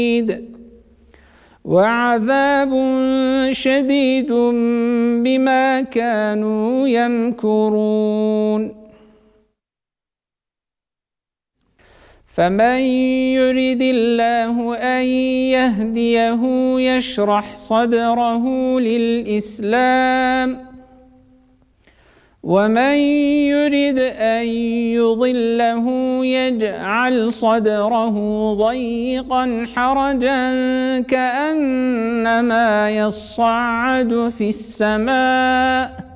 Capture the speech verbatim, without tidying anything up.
وعذاب شديد بما كانوا يمكرون فمن يرد الله أن يهديه يشرح صدره للإسلام ومن يرد أن يضله يجعل صدره ضيقا حرجا كأنما يصعد في السماء